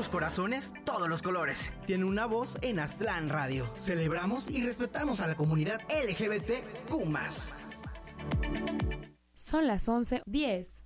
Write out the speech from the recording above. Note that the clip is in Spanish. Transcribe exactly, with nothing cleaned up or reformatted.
los corazones, todos los colores. Tiene una voz en Aztlán Radio. Celebramos y respetamos a la comunidad L G B T Q más. Son las once diez.